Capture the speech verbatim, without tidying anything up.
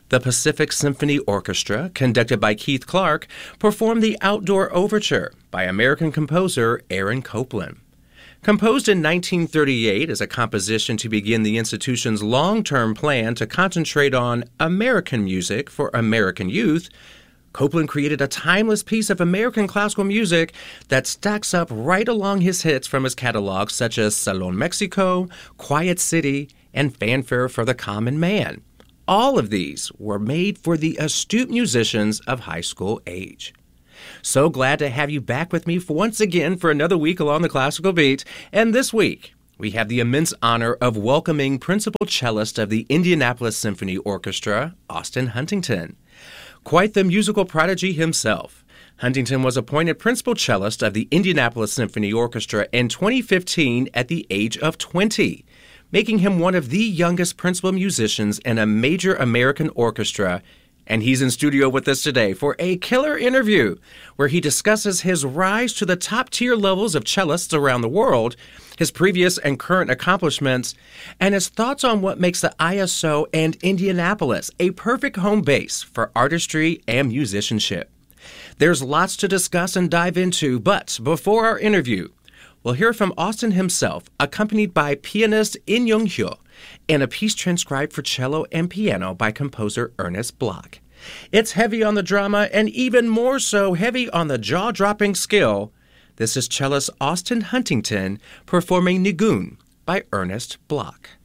The Pacific Symphony Orchestra, conducted by Keith Clark, performed the Outdoor Overture by American composer Aaron Copland. Composed in nineteen thirty-eight as a composition to begin the institution's long-term plan to concentrate on American music for American youth, Copland created a timeless piece of American classical music that stacks up right along his hits from his catalog, such as Salon Mexico, Quiet City, and Fanfare for the Common Man. All of these were made for the astute musicians of high school age. So glad to have you back with me once again for another week along the classical beat. And this week, we have the immense honor of welcoming principal cellist of the Indianapolis Symphony Orchestra, Austin Huntington. Quite the musical prodigy himself, Huntington was appointed principal cellist of the Indianapolis Symphony Orchestra in twenty fifteen at the age of twenty. Making him one of the youngest principal musicians in a major American orchestra, and he's in studio with us today for a killer interview where he discusses his rise to the top-tier levels of cellists around the world, his previous and current accomplishments, and his thoughts on what makes the I S O and Indianapolis a perfect home base for artistry and musicianship. There's lots to discuss and dive into, but before our interview, we'll hear from Austin himself, accompanied by pianist In Young Hyo, and a piece transcribed for cello and piano by composer Ernest Bloch. It's heavy on the drama and even more so heavy on the jaw-dropping skill. This is cellist Austin Huntington performing Nigun by Ernest Bloch.